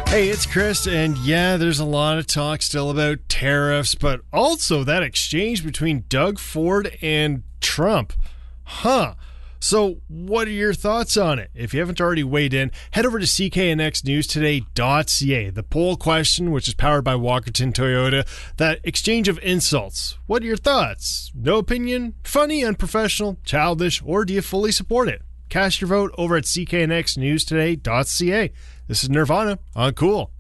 Hey, it's Chris, and yeah, there's a lot of talk still about tariffs, but also that exchange between Doug Ford and Trump. So, what are your thoughts on it? If you haven't already weighed in, head over to cknxnewstoday.ca. The poll question, which is powered by Walkerton Toyota, that exchange of insults. What are your thoughts? No opinion? Funny, unprofessional, childish, or do you fully support it? Cast your vote over at cknxnewstoday.ca. This is Nirvana on Cool.